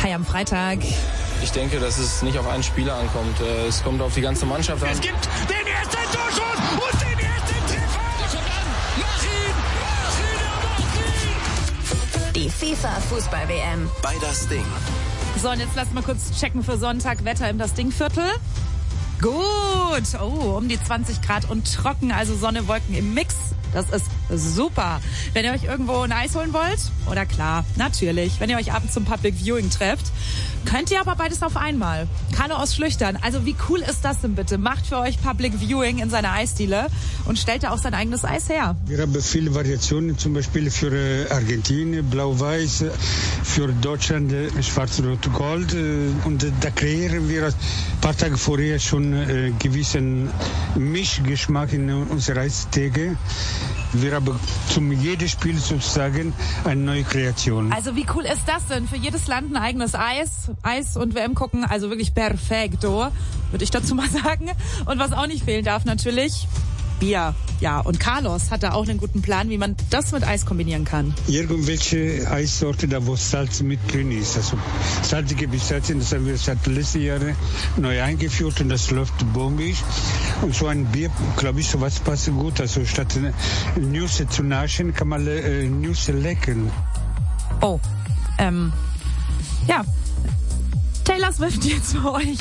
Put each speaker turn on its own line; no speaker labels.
Hi am Freitag.
Ich denke, dass es nicht auf einen Spieler ankommt. Es kommt auf die ganze Mannschaft an.
Es gibt den ersten Torschuss und den ersten Treffer. Mach ihn!
Die FIFA-Fußball-WM
Bei Das Ding.
So, und jetzt lass mal kurz checken für Sonntag. Wetter im Das Ding-Viertel. Gut. Oh, um die 20 Grad und trocken, also Sonne, Wolken im Mix. Das ist super. Wenn ihr euch irgendwo ein Eis holen wollt, oder klar, natürlich, wenn ihr euch abends zum Public Viewing trefft, könnt ihr aber beides auf einmal. Carlo aus Schlüchtern, also wie cool ist das denn bitte? Macht für euch Public Viewing in seiner Eisdiele und stellt da auch sein eigenes Eis her.
Wir haben viele Variationen, zum Beispiel für Argentinien, Blau-Weiß, für Deutschland Schwarz-Rot-Gold. Und da kreieren wir ein paar Tage vorher schon gewissen Mischgeschmack in unserer Eistheke. Wir haben zum jedes Spiel sozusagen eine neue Kreation.
Also wie cool ist das denn? Für jedes Land ein eigenes Eis und WM gucken, also wirklich perfekto, würde ich dazu mal sagen. Und was auch nicht fehlen darf natürlich, Bier. Ja, und Carlos hat da auch einen guten Plan, wie man das mit Eis kombinieren kann.
Irgendwelche Eissorte, da wo Salz mit drin ist. Also salzige Pistazien, das haben wir seit letzten Jahren neu eingeführt und das läuft bombig. Und so ein Bier, glaube ich, sowas passt gut. Also statt Nüsse zu naschen, kann man Nüsse lecken.
Oh, ja. Taylor Swift jetzt für euch.